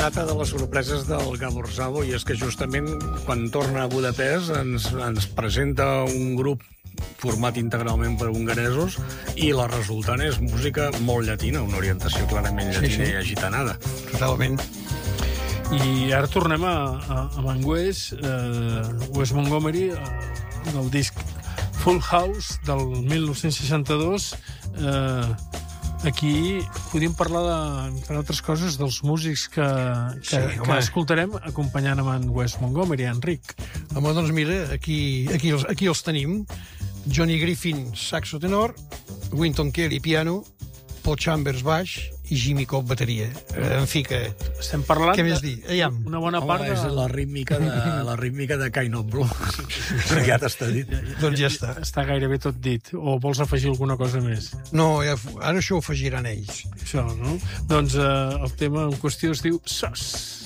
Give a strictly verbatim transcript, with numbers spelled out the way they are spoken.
data de les sorpreses del Gabor Szabo, i és que justament quan torna a Budapest ens, ens presenta un grup format integralment per hongaresos i la resultant és música molt llatina, una orientació clarament llatina sí, sí. i agitanada. Totalment. I ara tornem a, a, a en Wes, eh, Wes Montgomery, eh, del disc Full House del mil nou-cents seixanta-dos. Eh, aquí podríem parlar, de, entre altres coses, dels músics que, que, sí, que escoltarem acompanyant amb en Wes Montgomery, Enric. Home, doncs mira, aquí, aquí, els, aquí els tenim. Johnny Griffin, saxo tenor, Wynton Kelly, piano, Paul Chambers, baix, i Jimmy Cobb, bateria. En fi, que... Estem parlant Què més dir? Aviam. Una bona Home, part de... és la rítmica de, la rítmica de Kind of Blue. Ja t'està dit. Doncs ja està. Està gairebé tot dit. O vols afegir alguna cosa més? No, ja, ara això ho afegiran ells. Això, no? Doncs eh, el tema en qüestió es diu S O S.